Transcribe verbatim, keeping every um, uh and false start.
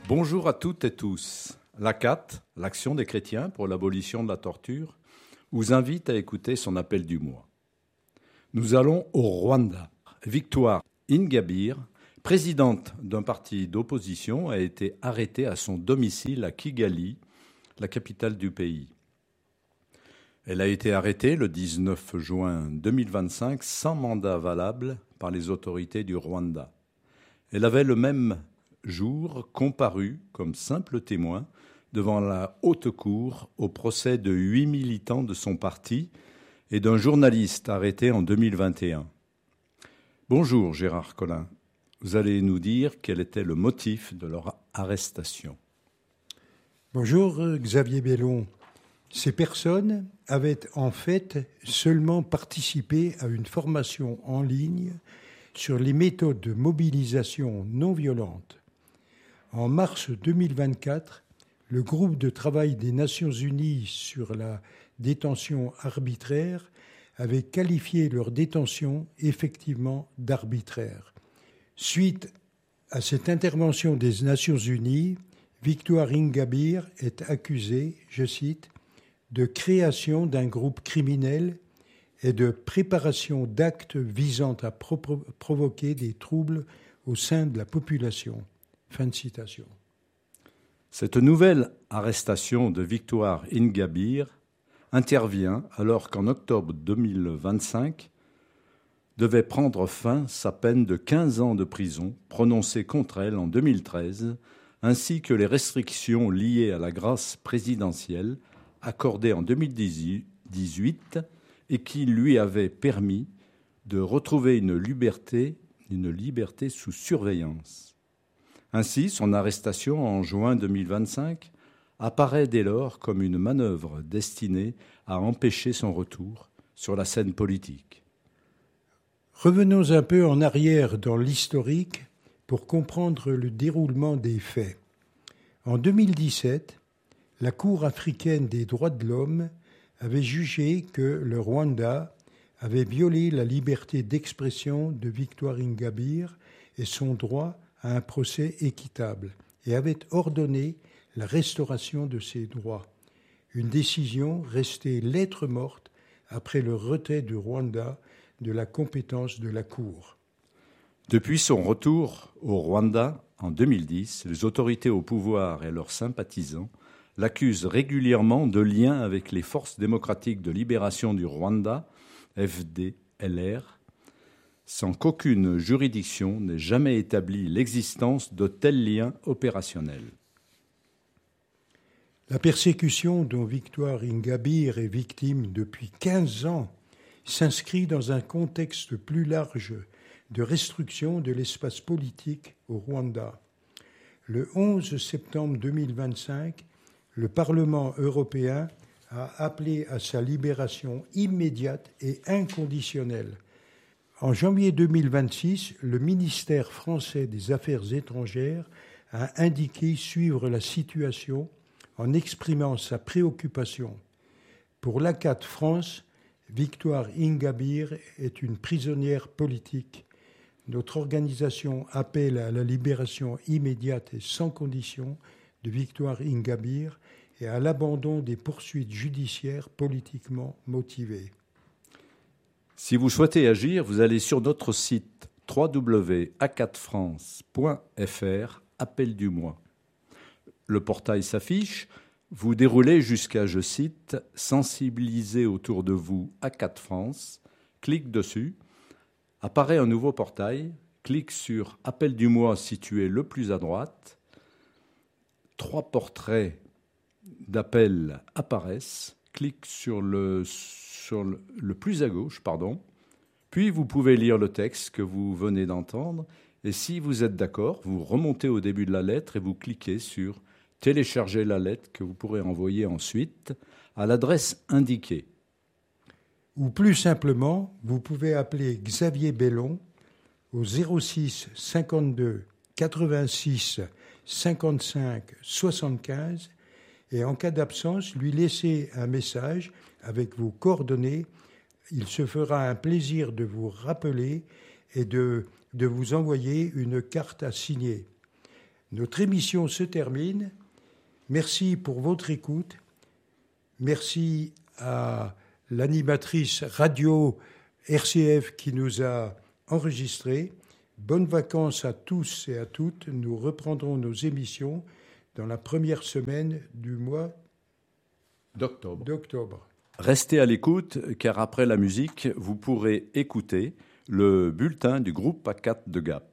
Bonjour à toutes et tous. L'A C A T, l'Action des chrétiens pour l'abolition de la torture, vous invite à écouter son appel du mois. Nous allons au Rwanda. Victoire Ingabire, présidente d'un parti d'opposition, a été arrêtée à son domicile à Kigali, la capitale du pays. Elle a été arrêtée le dix-neuf juin deux mille vingt-cinq sans mandat valable par les autorités du Rwanda. Elle avait le même jour comparu comme simple témoin devant la haute cour au procès de huit militants de son parti et d'un journaliste arrêté en deux mille vingt et un. Bonjour Gérard Collin, vous allez nous dire quel était le motif de leur arrestation. Bonjour Xavier Bellon. Ces personnes avaient en fait seulement participé à une formation en ligne sur les méthodes de mobilisation non violente. En mars deux mille vingt-quatre, le groupe de travail des Nations Unies sur la détention arbitraire avait qualifié leur détention effectivement d'arbitraire. Suite à cette intervention des Nations Unies, Victoire Ingabire est accusée, je cite, de création d'un groupe criminel et de préparation d'actes visant à pro- provoquer des troubles au sein de la population. Fin de citation. Cette nouvelle arrestation de Victoire Ingabire intervient alors qu'en octobre deux mille vingt-cinq devait prendre fin sa peine de quinze ans de prison prononcée contre elle en deux mille treize, ainsi que les restrictions liées à la grâce présidentielle accordée en deux mille dix-huit et qui lui avait permis de retrouver une liberté, une liberté sous surveillance. Ainsi, son arrestation en juin deux mille vingt-cinq apparaît dès lors comme une manœuvre destinée à empêcher son retour sur la scène politique. Revenons un peu en arrière dans l'historique pour comprendre le déroulement des faits. En deux mille dix-sept, la Cour africaine des droits de l'homme avait jugé que le Rwanda avait violé la liberté d'expression de Victoire Ingabire et son droit à un procès équitable et avait ordonné la restauration de ses droits. Une décision restée lettre morte après le retrait du Rwanda de la compétence de la Cour. Depuis son retour au Rwanda en deux mille dix, les autorités au pouvoir et leurs sympathisants l'accusent régulièrement de liens avec les forces démocratiques de libération du Rwanda, F D L R, sans qu'aucune juridiction n'ait jamais établi l'existence de tels liens opérationnels. La persécution dont Victoire Ingabire est victime depuis quinze ans s'inscrit dans un contexte plus large de restriction de l'espace politique au Rwanda. Le onze septembre deux mille vingt-cinq, le Parlement européen a appelé à sa libération immédiate et inconditionnelle. En janvier deux mille vingt-six, le ministère français des Affaires étrangères a indiqué suivre la situation en exprimant sa préoccupation. Pour l'A C A T France, Victoire Ingabire est une prisonnière politique. Notre organisation appelle à la libération immédiate et sans condition de Victoire Ingabire et à l'abandon des poursuites judiciaires politiquement motivées. Si vous souhaitez agir, vous allez sur notre site w w w point a quatre france point f r, appel du mois. Le portail s'affiche, vous déroulez jusqu'à, je cite, « Sensibiliser autour de vous A quatre France », clique dessus, apparaît un nouveau portail, clique sur « Appel du mois » situé le plus à droite, trois portraits d'appel apparaissent, clique sur le, sur le, le plus à gauche, pardon, puis vous pouvez lire le texte que vous venez d'entendre, et si vous êtes d'accord, vous remontez au début de la lettre et vous cliquez sur « Télécharger la lettre » que vous pourrez envoyer ensuite à l'adresse indiquée. Ou plus simplement, vous pouvez appeler Xavier Bellon au zéro six cinquante-deux quatre-vingt-six cinquante-cinq soixante-quinze et en cas d'absence, lui laisser un message avec vos coordonnées. Il se fera un plaisir de vous rappeler et de, de vous envoyer une carte à signer. Notre émission se termine. Merci pour votre écoute. Merci à l'animatrice radio R C F qui nous a enregistrés. Bonnes vacances à tous et à toutes. Nous reprendrons nos émissions dans la première semaine du mois d'octobre. d'octobre. Restez à l'écoute, car après la musique, vous pourrez écouter le bulletin du groupe A quatre de Gap.